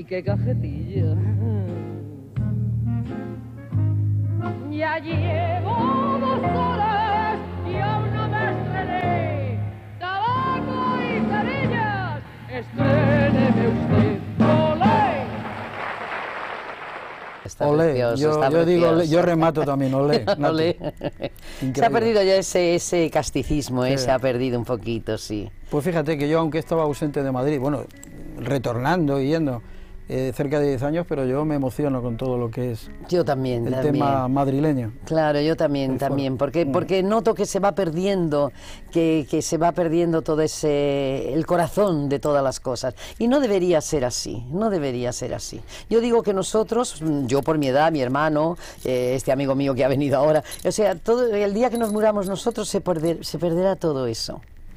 y qué cajetilla. Ya llevo 2 horas y aún no me estrené. Tabaco y cerillas, estréneme usted. ¡Olé! Está Olé, precioso, yo está digo, precioso. olé, yo remato también, olé. Nato. Olé. Increíble. Se ha perdido ya ese casticismo, Sí. se ha perdido un poquito, sí. Pues fíjate que yo, aunque estaba ausente de Madrid, bueno, retornando y yendo cerca de 10 años, pero yo me emociono con todo lo que es Yo también, el también. tema madrileño. Claro, yo también, porque noto que se va perdiendo, que se va perdiendo todo el corazón de todas las cosas. Y no debería ser así, no debería ser así. Yo digo que nosotros, yo por mi edad, mi hermano, este amigo mío que ha venido ahora, o sea, todo el día que nos muramos nosotros se perderá todo eso.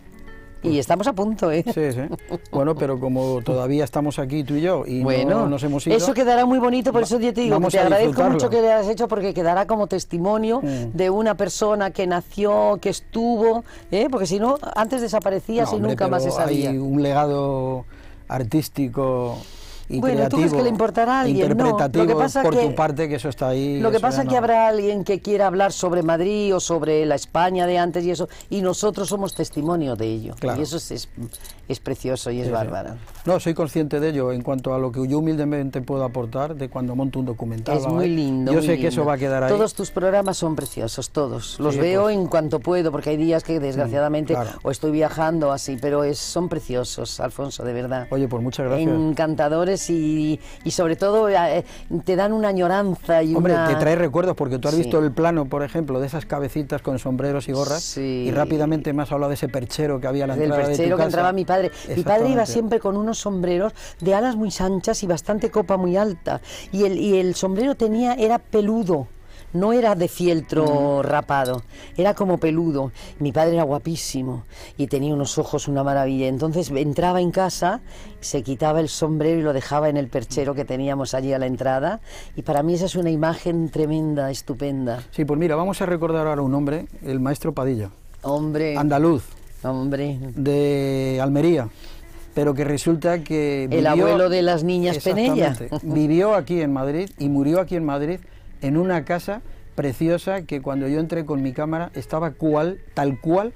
Y estamos a punto, ¿eh? Sí, sí. Bueno, pero como todavía estamos aquí tú y yo y bueno, no nos hemos ido... eso quedará muy bonito, por eso yo te digo, vamos te a agradezco disfrutarlo. mucho que lo hayas hecho porque quedará como testimonio de una persona que nació, que estuvo, porque si no, antes desaparecías y hombre, nunca más se pero sabía. hay un legado artístico y Bueno, ¿tú creativo, crees que le importará a alguien? No, interpretativo lo que pasa por que- tu parte, que eso está ahí. Lo que eso pasa ya es que no- habrá alguien que quiera hablar sobre Madrid o sobre la España de antes y eso, y nosotros somos testimonio de ello. Claro. Y eso es precioso y es Sí, sí. bárbaro. No, soy consciente de ello en cuanto a lo que yo humildemente puedo aportar de cuando monto un documental. Es muy lindo. Yo muy sé que lindo. eso va a quedar ahí. Todos tus programas son preciosos, todos. Los Sí, veo pues. en cuanto puedo, porque hay días que desgraciadamente claro. o estoy viajando así, pero son preciosos, Alfonso, de verdad. Oye, pues muchas gracias. Encantadores y sobre todo te dan una añoranza y Hombre, una... te trae recuerdos porque tú has Sí. visto el plano, por ejemplo, de esas cabecitas con sombreros y gorras Sí. y rápidamente me has hablado de ese perchero que había a la Del entrada de tu perchero que casa. entraba mi padre. Mi padre iba Exactamente. siempre con unos sombreros de alas muy anchas y bastante copa muy alta. Y el sombrero era peludo. No era de fieltro rapado, era como peludo. Mi padre era guapísimo y tenía unos ojos, una maravilla. Entonces entraba en casa, se quitaba el sombrero y lo dejaba en el perchero que teníamos allí a la entrada. Y para mí esa es una imagen tremenda, estupenda. Sí, pues mira, vamos a recordar ahora un hombre, el maestro Padilla, Hombre, andaluz, hombre. de Almería, pero que resulta que El vivió- abuelo de las niñas Penella. Exactamente. Vivió aquí en Madrid y murió aquí en Madrid en una casa preciosa que cuando yo entré con mi cámara estaba tal cual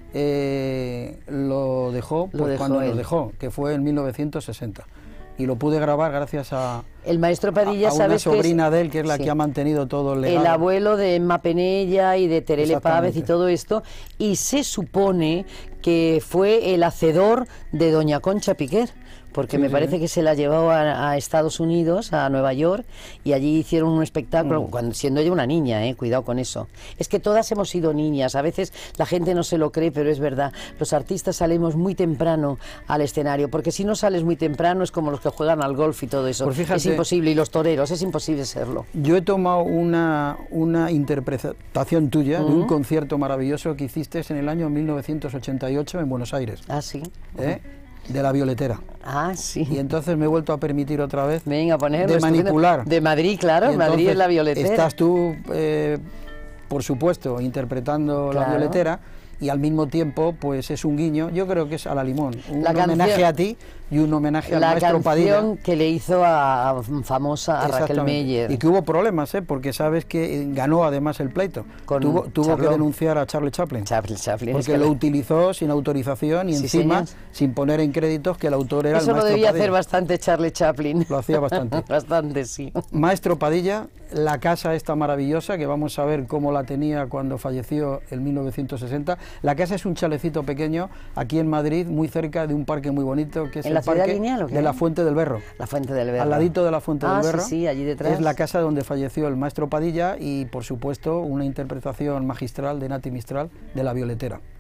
lo dejó, Lo dejó cuando él. lo dejó, que fue en 1960. Y lo pude grabar gracias a El maestro Padilla, una ¿sabes que es? sobrina de él, que es la Sí. que ha mantenido todo el legado. El abuelo de Emma Penella y de Terele Pávez y Exactamente. todo esto, y se supone que fue el hacedor de doña Concha Piquer, porque Sí, me sí. parece que se la llevó a Estados Unidos, a Nueva York, y allí hicieron un espectáculo, cuando, siendo ella una niña, cuidado con eso. Es que todas hemos sido niñas, a veces la gente no se lo cree, pero es verdad. Los artistas salimos muy temprano al escenario, porque si no sales muy temprano es como los que juegan al golf y todo eso. Pues fíjate- es imposible, y los toreros, es imposible serlo. Yo he tomado una interpretación tuya de un concierto maravilloso que hiciste en el año 1988 en Buenos Aires, Ah, sí. de La Violetera. Ah, sí. Y entonces me he vuelto a permitir otra vez Venga, ponerlo. de estupendo. manipular. De Madrid, claro, Y Madrid entonces es la violetera. Estás tú, por supuesto, interpretando La Claro. Violetera y al mismo tiempo, pues es un guiño, yo creo que es a la Limón, un La canción- homenaje a ti y un homenaje al La maestro Padilla. canción que le hizo a famosa a Raquel Exactamente. Meyer. Y que hubo problemas, porque sabes que ganó además el pleito. Con Tuvo que Chaplin. denunciar a Charlie Chaplin. Chaplin, es Porque que lo la- utilizó sin autorización y Sí, encima señor. sin poner en créditos que el autor era Eso el lo maestro debía Padilla. hacer bastante Charlie Chaplin. Lo hacía bastante. Bastante, sí. Maestro Padilla, la casa esta maravillosa, que vamos a ver cómo la tenía cuando falleció en 1960. La casa es un chalecito pequeño aquí en Madrid, muy cerca de un parque muy bonito, que es ¿En el la Ciudad parque Lineal o qué? de la Fuente del Berro. La Fuente del Berro. Al ladito de la Fuente del Berro. Sí, sí, allí detrás. Es la casa donde falleció el maestro Padilla y, por supuesto, una interpretación magistral de Nati Mistral de La Violetera.